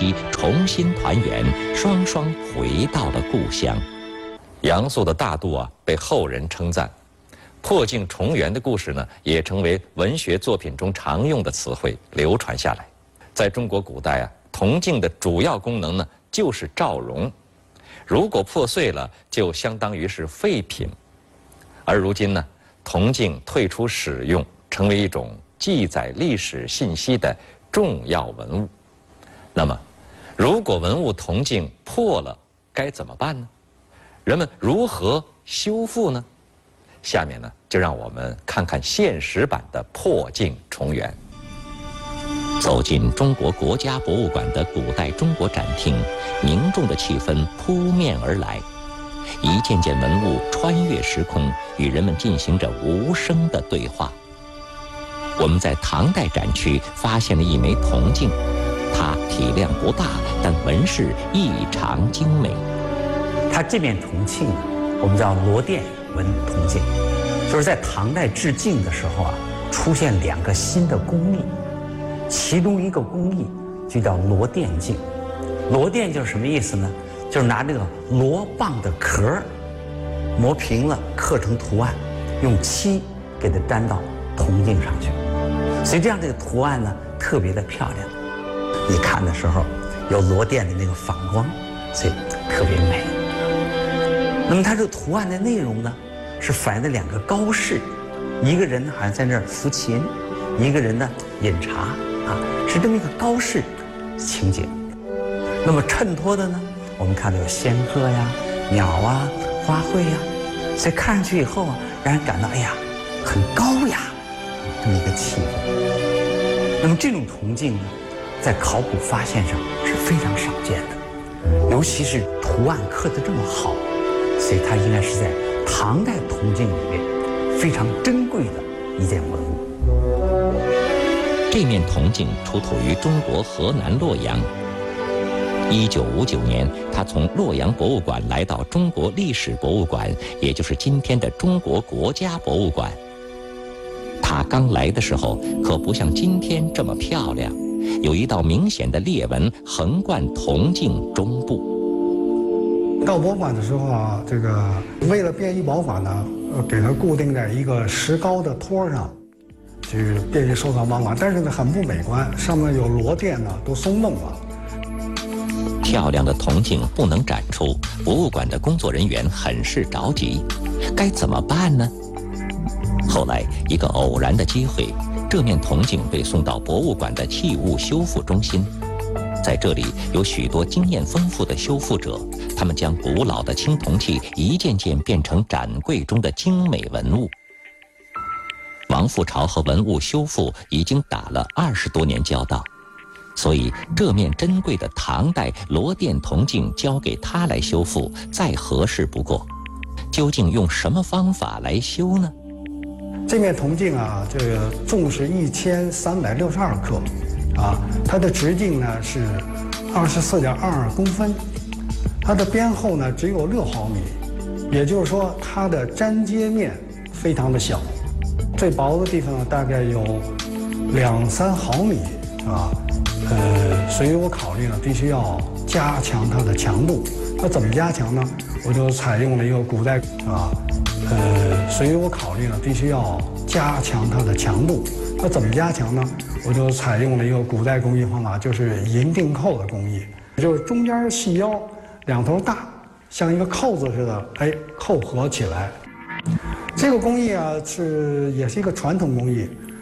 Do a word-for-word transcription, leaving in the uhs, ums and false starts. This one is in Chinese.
妻重新团圆，双双回到了故乡。杨素的大度啊，被后人称赞。破镜重圆的故事呢，也成为文学作品中常用的词汇，流传下来。在中国古代啊，铜镜的主要功能呢，就是照容。如果破碎了，就相当于是废品。而如今呢，铜镜退出使用，成为一种记载历史信息的重要文物。那么，如果文物铜镜破了，该怎么办呢？人们如何修复呢？下面呢，就让我们看看现实版的破镜重圆。走进中国国家博物馆的古代中国展厅，凝重的气氛扑面而来，一件件文物穿越时空，与人们进行着无声的对话。我们在唐代展区发现了一枚铜镜，它体量不大，但纹饰异常精美。 它这面铜镜呢，我们叫罗甸纹铜镜，就是在唐代制镜的时候啊，出现两个新的工艺，其中一个工艺就叫罗甸镜。罗甸就是什么意思呢？就是拿这个螺蚌的壳磨平了，刻成图案，用漆给它粘到铜镜上去，所以这样这个图案呢特别的漂亮。你看的时候有螺钿的那个反光，所以特别美。那么它这个图案的内容呢，是反映的两个高士，一个人好像在那儿抚琴，一个人呢饮茶啊，是这么一个高士情景。那么衬托的呢，我们看到有仙鹤呀、鸟啊、花卉呀，所以看上去以后啊，让人感到哎呀很高雅这么一个气氛。那么这种铜镜呢，在考古发现上是非常少见的，尤其是图案刻得这么好，所以它应该是在唐代铜镜里面非常珍贵的一件文物。 这面铜镜出土于中国河南洛阳。一九五九年，他从洛阳博物馆来到中国历史博物馆，也就是今天的中国国家博物馆。他刚来的时候可不像今天这么漂亮，有一道明显的裂纹横贯铜镜中部。 到博物馆的时候啊，这个为了便于保管呢，呃，给它固定在一个石膏的托上，去便于收藏保管。但是呢，很不美观，上面有螺钿呢，都松动了。 漂亮的铜镜不能展出，博物馆的工作人员很是着急，该怎么办呢？后来一个偶然的机会，这面铜镜被送到博物馆的器物修复中心。在这里有许多经验丰富的修复者，他们将古老的青铜器一件件变成展柜中的精美文物。王复朝和文物修复已经打了二十多年交道，所以这面珍贵的唐代螺钿铜镜交给他来修复，再合适不过。究竟用什么方法来修呢？ 这面铜镜啊，这个重是一千三百六十二克，啊，它的直径呢是二十四点二二公分，它的边厚呢只有六毫米，也就是说它的粘接面非常的小，最薄的地方呢大概有两三毫米啊，呃，所以我考虑呢必须要加强它的强度。那怎么加强呢？我就采用了一个古代啊。呃，所以我考虑呢，必须要加强它的强度。那怎么加强呢？我就采用了一个古代工艺方法，就是银锭扣的工艺，就是中间细腰，两头大，像一个扣子似的，哎，扣合起来。这个工艺啊，是也是一个传统工艺，